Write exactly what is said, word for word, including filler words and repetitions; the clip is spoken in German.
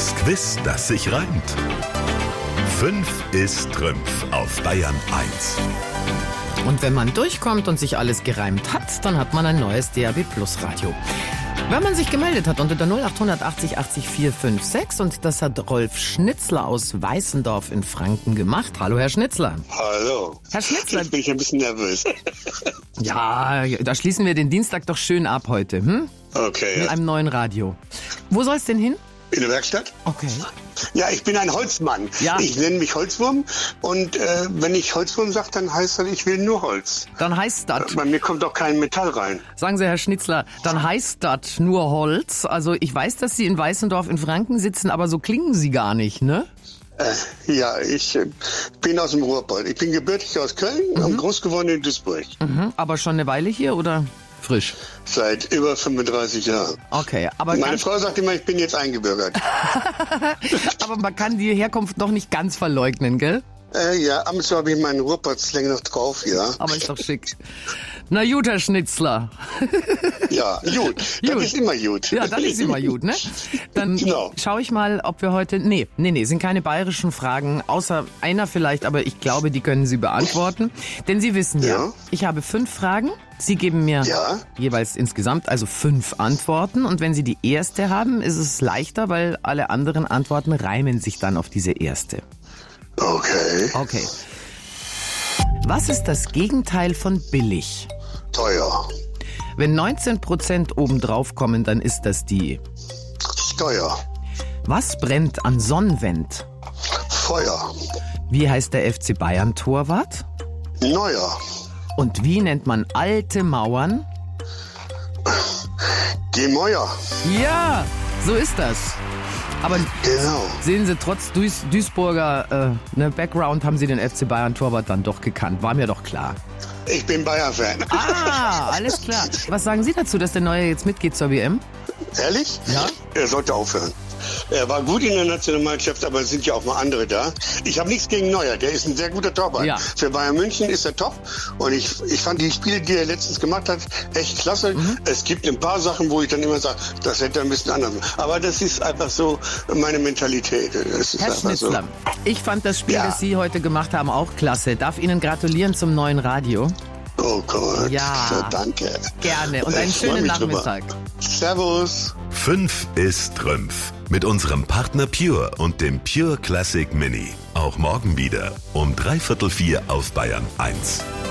Das Quiz, das sich reimt. Fünf ist Trümpf auf Bayern eins. Und wenn man durchkommt und sich alles gereimt hat, dann hat man ein neues D A B Plus Radio. Wenn man sich gemeldet hat unter der null acht achtzig achtzig vier fünf sechs, und das hat Rolf Schnitzler aus Weißendorf in Franken gemacht. Hallo, Herr Schnitzler. Hallo. Herr Schnitzler. Jetzt bin ich ein bisschen nervös. Ja, da schließen wir den Dienstag doch schön ab heute, hm? Okay. Mit einem neuen Radio. Wo soll's denn hin? In der Werkstatt? Okay. Ja, ich bin ein Holzmann. Ja. Ich nenne mich Holzwurm und äh, wenn ich Holzwurm sage, dann heißt das, ich will nur Holz. Dann heißt das, Bei mir kommt auch kein Metall rein. sagen Sie, Herr Schnitzler, dann heißt das nur Holz. Also ich weiß, dass Sie in Weißendorf in Franken sitzen, aber so klingen Sie gar nicht, ne? Äh, ja, ich äh, bin aus dem Ruhrpott. Ich bin gebürtig aus Köln Mhm. und groß geworden in Duisburg. Mhm. Aber schon eine Weile hier oder frisch? Seit über fünfunddreißig Jahren. Okay, aber, Meine ganz, Frau sagt immer, ich bin jetzt eingebürgert. aber man kann die Herkunft noch nicht ganz verleugnen, gell? äh, ja, ab und zu habe ich meinen Ruhrpott-Slang noch drauf, ja. Aber ist doch schick. Na gut, Herr Schnitzler. Ja, gut. Das Gut. ist immer gut. Ja, das ist immer gut, ne? Dann Genau. schaue ich mal, ob wir heute... Nee, nee, nee, sind keine bayerischen Fragen, außer einer vielleicht, aber ich glaube, die können Sie beantworten. Denn Sie wissen ja, Ja. ich habe fünf Fragen. Sie geben mir Ja. jeweils insgesamt also fünf Antworten. Und wenn Sie die erste haben, ist es leichter, weil alle anderen Antworten reimen sich dann auf diese erste. Okay. Okay. Was ist das Gegenteil von billig? Teuer. Wenn neunzehn Prozent obendrauf kommen, dann ist das die... Steuer. Was brennt an Sonnenwend? Feuer. Wie heißt der F C Bayern Torwart? Neuer. Und wie nennt man alte Mauern? Gemäuer. Ja, so ist das. Aber Genau. sehen Sie, trotz Duis Duisburger äh, ne, Background haben Sie den F C Bayern Torwart dann doch gekannt. War mir doch klar. Ich bin Bayer-Fan. Ah, alles klar. Was sagen Sie dazu, dass der Neue jetzt mitgeht zur W M? Ehrlich? Ja. Er sollte aufhören. Er war gut in der Nationalmannschaft, aber es sind ja auch mal andere da. Ich habe nichts gegen Neuer, der ist ein sehr guter Torwart. Ja. Für Bayern München ist er top und ich, ich fand die Spiele, die er letztens gemacht hat, echt klasse. Mhm. Es gibt ein paar Sachen, wo ich dann immer sage, das hätte er ein bisschen anders machen. Aber das ist einfach so meine Mentalität. Das ist Herr einfach Schnitzler, so. ich fand das Spiel, Ja. das Sie heute gemacht haben, auch klasse. Darf Ihnen gratulieren zum neuen Radio. Oh Gott, Ja. so, danke. Gerne und einen Ich freu schönen mich drüber. Nachmittag. Servus. Fünf ist Trümpf. Mit unserem Partner Pure und dem Pure Classic Mini. Auch morgen wieder um dreiviertel vier auf Bayern eins.